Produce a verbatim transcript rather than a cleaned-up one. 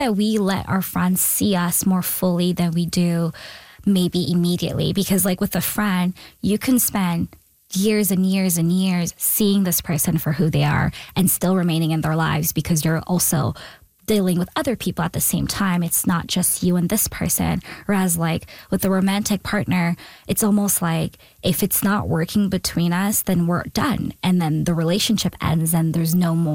that we let our friends see us more fully than we do maybe immediately. Because like with a friend, you can spend years and years and years seeing this person for who they are and still remaining in their lives because you're also dealing with other people at the same time. It's not just you and this person. Whereas like with a romantic partner, it's almost like if it's not working between us, then we're done. And then the relationship ends and there's no more